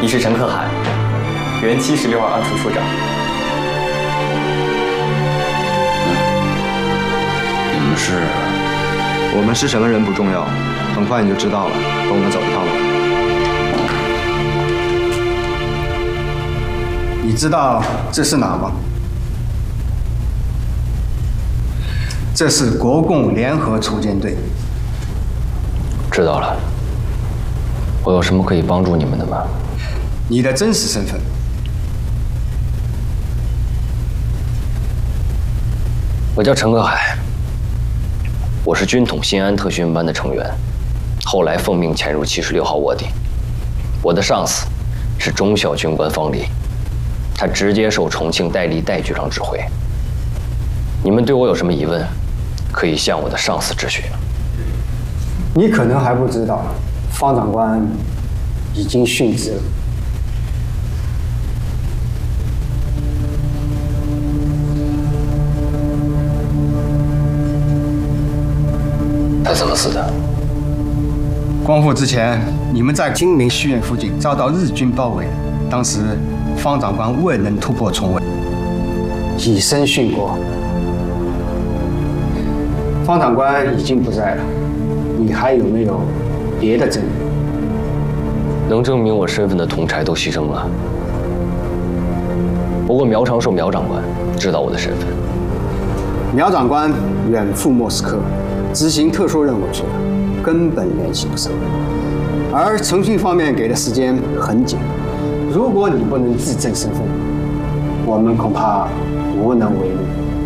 是陈可汗，原76号安处处长。 你们是？ 我们是什么人不重要，很快你就知道了。跟我们走一趟吧。 你知道这是哪吗？这是国共联合锄奸队。 知道了。我有什么可以帮助你们的吗？ 你的真实身份？ 我叫陈可海，我是军统新安特训班的成员，后来奉命潜入76号卧底。我的上司是中校军官方离，他直接受重庆戴笠戴局长指挥。你们对我有什么疑问，可以向我的上司咨询。 你可能还不知道，方长官已经殉职了。 他怎么死的？ 光复之前，你们在金陵戏院附近遭到日军包围，当时方长官未能突破重围，以身殉国。方长官已经不在了，你还有没有别的证据？ 能证明我身份的同差都牺牲了。不过苗长寿苗长官知道我的身份。 苗长官远赴莫斯科执行特殊任务去了，根本联系不上。而重庆方面给的时间很紧，如果你不能自证身份，我们恐怕无能为力。